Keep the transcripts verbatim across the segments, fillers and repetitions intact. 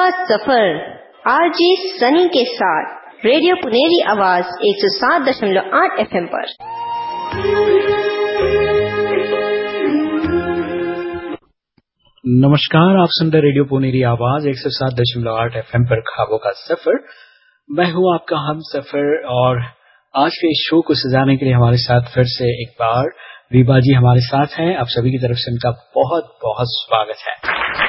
का सफर आरजे सनी के साथ रेडियो पुनेरी आवाज एक सौ सात दशमलव आठ एफएम पर। नमस्कार, आप सुन रहे रेडियो पुनेरी आवाज एक सौ सात दशमलव आठ एफएम पर ख्वाबों का सफर। मैं हूं आपका हम सफर और आज के इस शो को सजाने के लिए हमारे साथ फिर से एक बार वीबा जी हमारे साथ हैं। आप सभी की तरफ से उनका बहुत बहुत स्वागत है।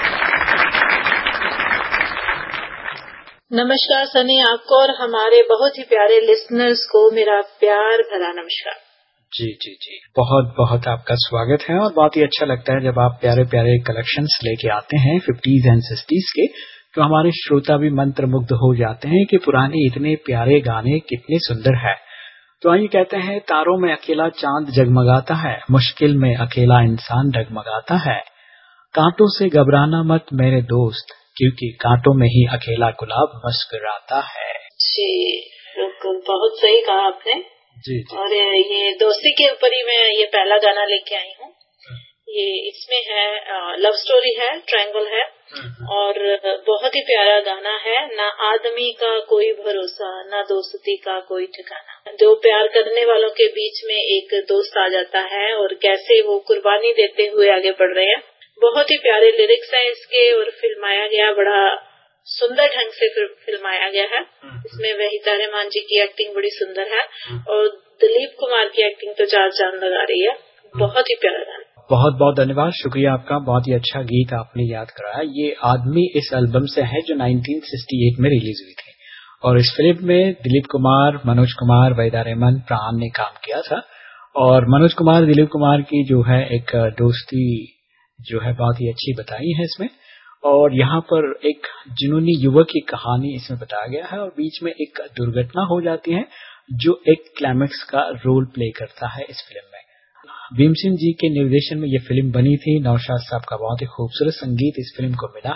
नमस्कार सनी, आपको और हमारे बहुत ही प्यारे लिसनर्स को मेरा प्यार भरा नमस्कार। जी जी जी बहुत बहुत आपका स्वागत है और बहुत ही अच्छा लगता है जब आप प्यारे प्यारे कलेक्शंस लेके आते हैं फिफ्टीज एंड सिक्सटीज के, तो हमारे श्रोता भी मंत्रमुग्ध हो जाते हैं कि पुराने इतने प्यारे गाने कितने सुंदर है। तो आइए कहते हैं, तारों में अकेला चांद जगमगाता है, मुश्किल में अकेला इंसान डगमगाता है। कांटों से घबराना मत मेरे दोस्त, क्योंकि कांटों में ही अकेला गुलाब मुस्कुराता है। जी बिल्कुल, बहुत सही कहा आपने। जी, जी। और ये दोस्ती के ऊपर ही मैं ये पहला गाना लेके आई हूँ। ये इसमें है लव स्टोरी है, ट्रायंगल है और बहुत ही प्यारा गाना है। ना आदमी का कोई भरोसा, ना दोस्ती का कोई ठिकाना। जो प्यार करने वालों के बीच में एक दोस्त आ जाता है और कैसे वो कुर्बानी देते हुए आगे बढ़ रहे हैं। बहुत ही प्यारे लिरिक्स हैं इसके और फिल्माया गया बड़ा सुंदर ढंग से फिल्माया गया है। इसमें वहीदा रहमान जी की एक्टिंग बड़ी सुंदर है और दिलीप कुमार की एक्टिंग तो चार चांद लगा रही है। बहुत ही प्यारा गाना। बहुत बहुत धन्यवाद, शुक्रिया आपका। बहुत ही अच्छा गीत आपने याद कराया। ये आदमी इस एल्बम से है जो नाइनटीन सिक्सटी एट में रिलीज हुई थी और इस फिल्म में दिलीप कुमार, मनोज कुमार, वहीदा रहमान, प्राण ने काम किया था। और मनोज कुमार दिलीप कुमार की जो है एक दोस्ती जो है बहुत ही अच्छी बताई है इसमें। और यहाँ पर एक जुनूनी युवक की कहानी इसमें बताया गया है और बीच में एक दुर्घटना हो जाती है जो एक क्लाइमेक्स का रोल प्ले करता है इस फिल्म में। भीम सिंह जी के निर्देशन में यह फिल्म बनी थी। नौशाद साहब का बहुत ही खूबसूरत संगीत इस फिल्म को मिला